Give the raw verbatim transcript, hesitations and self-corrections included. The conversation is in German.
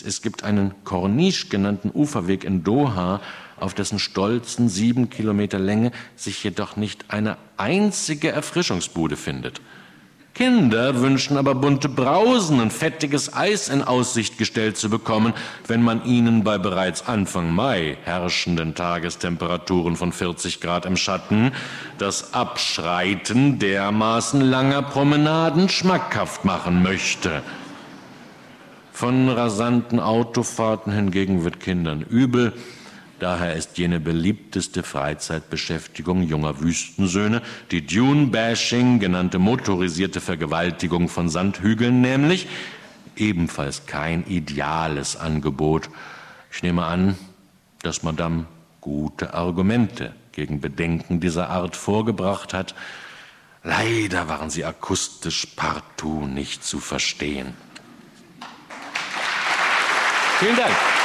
Es gibt einen Corniche genannten Uferweg in Doha, auf dessen stolzen sieben Kilometer Länge sich jedoch nicht eine einzige Erfrischungsbude findet. Kinder wünschen aber bunte Brausen und fettiges Eis in Aussicht gestellt zu bekommen, wenn man ihnen bei bereits Anfang Mai herrschenden Tagestemperaturen von vierzig Grad im Schatten das Abschreiten dermaßen langer Promenaden schmackhaft machen möchte. Von rasanten Autofahrten hingegen wird Kindern übel. Daher ist jene beliebteste Freizeitbeschäftigung junger Wüstensöhne die Dune-Bashing genannte motorisierte Vergewaltigung von Sandhügeln, nämlich ebenfalls kein ideales Angebot. Ich nehme an, dass Madame gute Argumente gegen Bedenken dieser Art vorgebracht hat. Leider waren sie akustisch partout nicht zu verstehen. Vielen Dank.